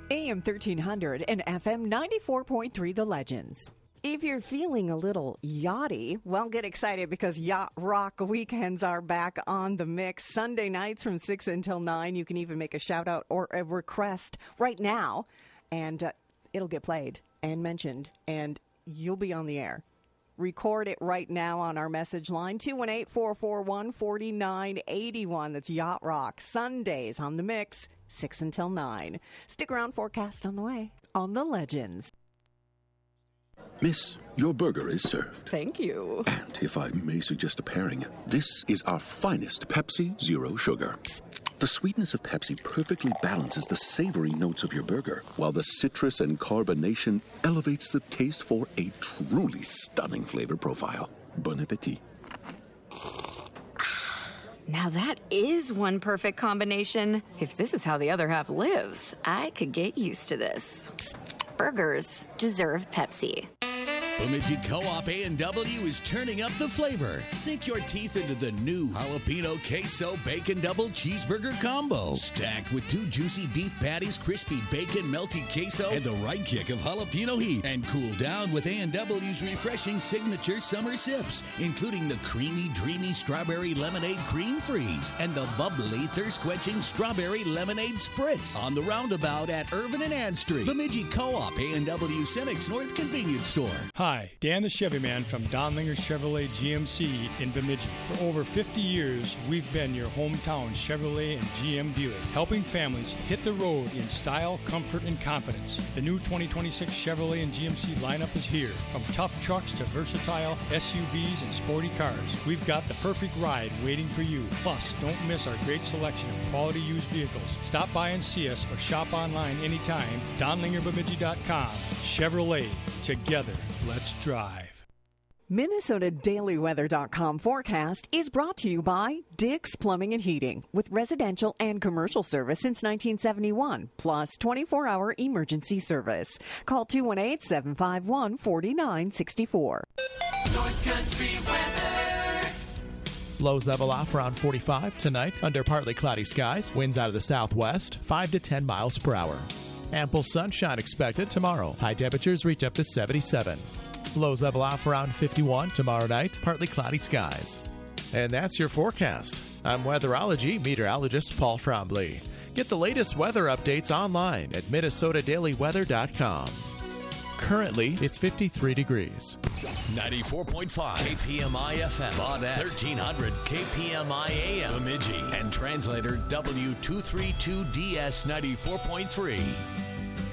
AM 1300 and FM 94.3 The Legends. If you're feeling a little yachty, well, get excited because Yacht Rock weekends are back on the mix. Sunday nights from 6 until 9. You can even make a shout out or a request right now, and it'll get played and mentioned, and you'll be on the air. Record it right now on our message line, 218-441-4981. That's Yacht Rock. Sundays on the mix, 6 until 9. Stick around, forecast on the way on The Legends. Miss, your burger is served. Thank you. And if I may suggest a pairing, this is our finest Pepsi Zero Sugar. The sweetness of Pepsi perfectly balances the savory notes of your burger, while the citrus and carbonation elevates the taste for a truly stunning flavor profile. Bon appetit. Now that is one perfect combination. If this is how the other half lives, I could get used to this. Burgers deserve Pepsi. Bemidji Co-op A&W is turning up the flavor. Sink your teeth into the new Jalapeno Queso Bacon Double Cheeseburger Combo. Stacked with 2 juicy beef patties, crispy bacon, melty queso, and the right kick of jalapeno heat. And cool down with A&W's refreshing signature summer sips, including the creamy, dreamy strawberry lemonade cream freeze and the bubbly, thirst-quenching strawberry lemonade spritz. On the roundabout at Irvin and Ann Street. Bemidji Co-op A&W Cenex North Convenience Store. Hi, Dan the Chevy Man from Donlinger Chevrolet GMC in Bemidji. For over 50 years, we've been your hometown Chevrolet and GM dealer, helping families hit the road in style, comfort, and confidence. The new 2026 Chevrolet and GMC lineup is here. From tough trucks to versatile SUVs and sporty cars, we've got the perfect ride waiting for you. Plus, don't miss our great selection of quality used vehicles. Stop by and see us or shop online anytime. DonlingerBemidji.com. Chevrolet. Together, let's drive. MinnesotaDailyWeather.com forecast is brought to you by Dick's Plumbing and Heating, with residential and commercial service since 1971, plus 24-hour emergency service. Call 218-751-4964. North Country weather. Lows level off around 45 tonight under partly cloudy skies. Winds out of the southwest, 5 to 10 miles per hour. Ample sunshine expected tomorrow. High temperatures reach up to 77. Lows level off around 51 tomorrow night. Partly cloudy skies. And that's your forecast. I'm weatherology meteorologist Paul Trombley. Get the latest weather updates online at MinnesotaDailyWeather.com. Currently, it's 53 degrees. 94.5 KPMI FM, Baudette, 1300 KPMI AM, Bemidji, and translator W232DS 94.3.